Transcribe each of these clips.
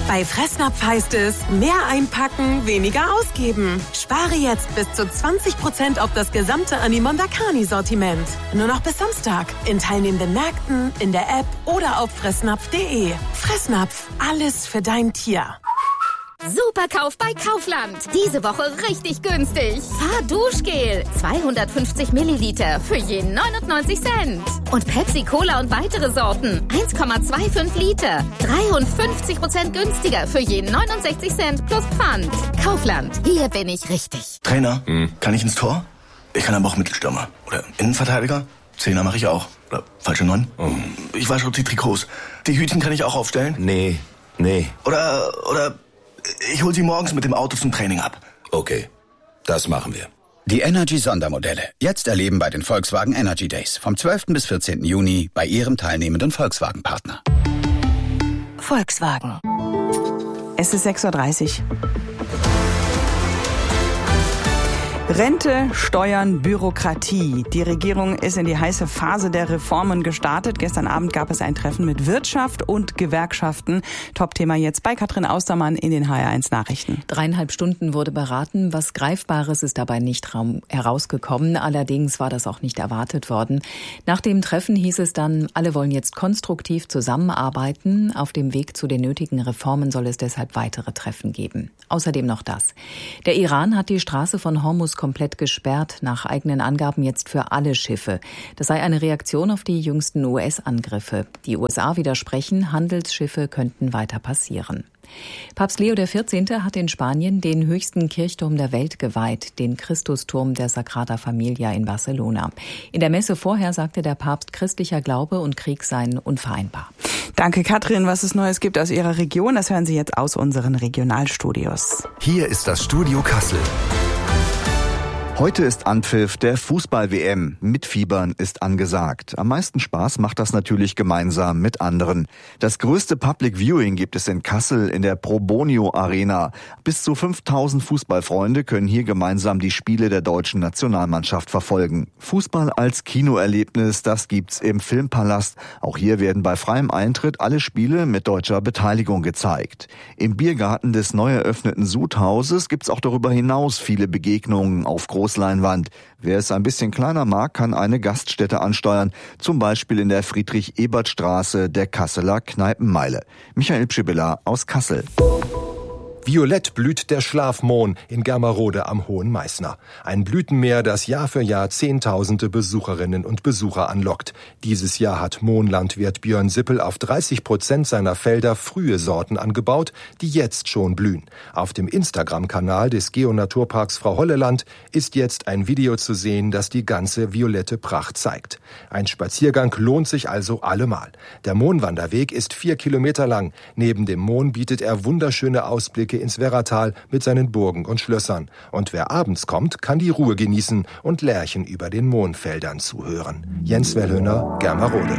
Bei Fressnapf heißt es, mehr einpacken, weniger ausgeben. Spare jetzt bis zu 20% auf das gesamte Animonda Carni-Sortiment. Nur noch bis Samstag. In teilnehmenden Märkten, in der App oder auf fressnapf.de. Fressnapf, alles für dein Tier. Superkauf bei Kaufland. Diese Woche richtig günstig. Fahrduschgel 250 Milliliter für je 99 Cent. Und Pepsi Cola und weitere Sorten 1,25 Liter. 53% günstiger für je 69 Cent plus Pfand. Kaufland, hier bin ich richtig. Trainer, kann ich ins Tor? Ich kann aber auch Mittelstürmer. Oder Innenverteidiger? Zehner mache ich auch. Oder falsche 9? Ich wasche die Trikots. Die Hütchen kann ich auch aufstellen? Nee. Oder ich hol sie morgens mit dem Auto zum Training ab. Okay, das machen wir. Die Energy-Sondermodelle. Jetzt erleben bei den Volkswagen Energy Days. Vom 12. bis 14. Juni bei Ihrem teilnehmenden Volkswagen-Partner. Volkswagen. Es ist 6:30 Uhr. Rente, Steuern, Bürokratie. Die Regierung ist in die heiße Phase der Reformen gestartet. Gestern Abend gab es ein Treffen mit Wirtschaft und Gewerkschaften. Top-Thema jetzt bei Katrin Austermann in den HR1 Nachrichten. 3,5 Stunden wurde beraten. Was Greifbares ist dabei nicht herausgekommen. Allerdings war das auch nicht erwartet worden. Nach dem Treffen hieß es dann, alle wollen jetzt konstruktiv zusammenarbeiten. Auf dem Weg zu den nötigen Reformen soll es deshalb weitere Treffen geben. Außerdem noch das. Der Iran hat die Straße von Hormuz komplett gesperrt, nach eigenen Angaben jetzt für alle Schiffe. Das sei eine Reaktion auf die jüngsten US-Angriffe. Die USA widersprechen, Handelsschiffe könnten weiter passieren. Papst Leo XIV. Hat in Spanien den höchsten Kirchturm der Welt geweiht, den Christusturm der Sagrada Familia in Barcelona. In der Messe vorher sagte der Papst, christlicher Glaube und Krieg seien unvereinbar. Danke, Katrin. Was es Neues gibt aus Ihrer Region, das hören Sie jetzt aus unseren Regionalstudios. Hier ist das Studio Kassel. Heute ist Anpfiff der Fußball-WM. Mitfiebern ist angesagt. Am meisten Spaß macht das natürlich gemeinsam mit anderen. Das größte Public Viewing gibt es in Kassel in der Probonio Arena. Bis zu 5000 Fußballfreunde können hier gemeinsam die Spiele der deutschen Nationalmannschaft verfolgen. Fußball als Kinoerlebnis, das gibt's im Filmpalast. Auch hier werden bei freiem Eintritt alle Spiele mit deutscher Beteiligung gezeigt. Im Biergarten des neu eröffneten Sudhauses gibt's auch darüber hinaus viele Begegnungen auf Großleinwand. Wer es ein bisschen kleiner mag, kann eine Gaststätte ansteuern, zum Beispiel in der Friedrich-Ebert-Straße der Kasseler Kneipenmeile. Michael Pschibilla aus Kassel. Violett blüht der Schlafmohn in Germerode am Hohen Meißner. Ein Blütenmeer, das Jahr für Jahr Zehntausende Besucherinnen und Besucher anlockt. Dieses Jahr hat Mohnlandwirt Björn Sippel auf 30% seiner Felder frühe Sorten angebaut, die jetzt schon blühen. Auf dem Instagram-Kanal des Geonaturparks Frau Holleland ist jetzt ein Video zu sehen, das die ganze violette Pracht zeigt. Ein Spaziergang lohnt sich also allemal. Der Mohnwanderweg ist 4 Kilometer lang. Neben dem Mohn bietet er wunderschöne Ausblicke ins Werratal mit seinen Burgen und Schlössern. Und wer abends kommt, kann die Ruhe genießen und Lerchen über den Mohnfeldern zuhören. Jens Wellhöhner, Germerode.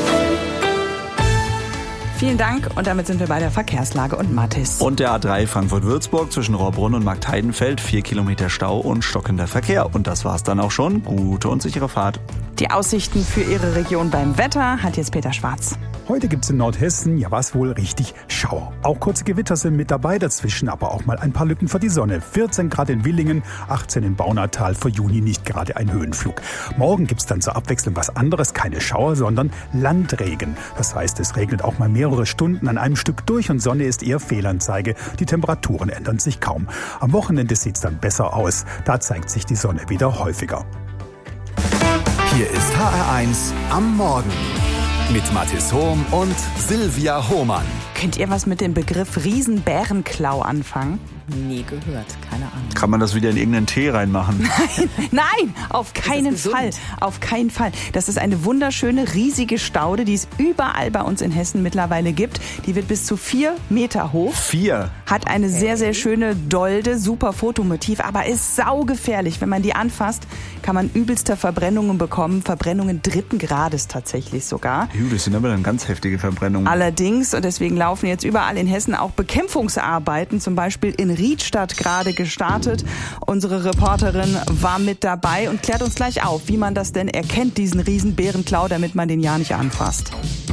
Vielen Dank und damit sind wir bei der Verkehrslage und Mathis. Und der A3 Frankfurt-Würzburg zwischen Rohrbrunn und Marktheidenfeld, 4 Kilometer Stau und stockender Verkehr. Und das war's dann auch schon. Gute und sichere Fahrt. Die Aussichten für Ihre Region beim Wetter hat jetzt Peter Schwarz. Heute gibt's in Nordhessen, ja was wohl, richtig Schauer. Auch kurze Gewitter sind mit dabei, dazwischen aber auch mal ein paar Lücken für die Sonne. 14 Grad in Willingen, 18 in Baunatal, für Juni nicht gerade ein Höhenflug. Morgen gibt's dann zur Abwechslung was anderes, keine Schauer, sondern Landregen. Das heißt, es regnet auch mal mehrere Stunden an einem Stück durch und Sonne ist eher Fehlanzeige. Die Temperaturen ändern sich kaum. Am Wochenende sieht's dann besser aus. Da zeigt sich die Sonne wieder häufiger. Hier ist HR1 am Morgen mit Mathis Hohm und Silvia Hohmann. Könnt ihr was mit dem Begriff Riesenbärenklau anfangen? Nie gehört, keine Ahnung. Kann man das wieder in irgendeinen Tee reinmachen? Nein, auf keinen Fall. Auf keinen Fall. Das ist eine wunderschöne, riesige Staude, die es überall bei uns in Hessen mittlerweile gibt. Die wird bis zu 4 Meter hoch. 4? Hat eine sehr, sehr schöne Dolde, super Fotomotiv, aber ist saugefährlich. Wenn man die anfasst, kann man übelste Verbrennungen bekommen. Verbrennungen 3. Grades tatsächlich sogar. Das sind aber dann ganz heftige Verbrennungen. Allerdings, und deswegen laufen jetzt überall in Hessen auch Bekämpfungsarbeiten, zum Beispiel in Riedstadt gerade gestartet. Unsere Reporterin war mit dabei und klärt uns gleich auf, wie man das denn erkennt, diesen Riesenbärenklau, damit man den ja nicht anfasst.